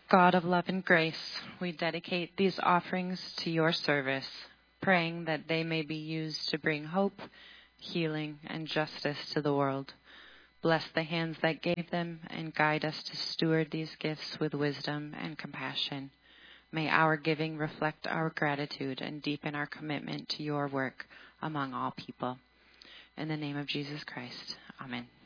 God of love and grace, we dedicate these offerings to your service, praying that they may be used to bring hope, healing, and justice to the world. Bless the hands that gave them and guide us to steward these gifts with wisdom and compassion. May our giving reflect our gratitude and deepen our commitment to your work among all people. In the name of Jesus Christ, amen.